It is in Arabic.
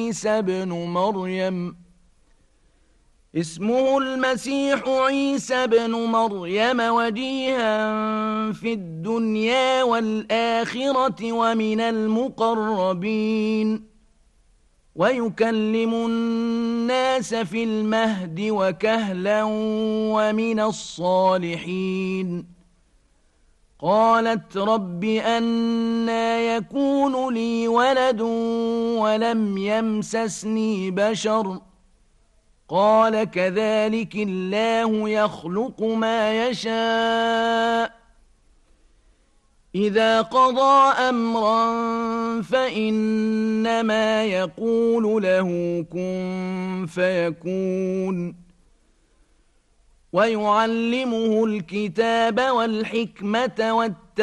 عيسى بن مريم اسمه المسيح عيسى بن مريم وجيها في الدنيا والآخرة ومن المقربين ويكلم الناس في المهد وكهلا ومن الصالحين قالت رب أنى يكون لي ولد ولم يمسسني بشر قال كذلك الله يخلق ما يشاء إذا قضى أمرا فإنما يقول له كن فيكون ويعلمه الكتاب والحكمة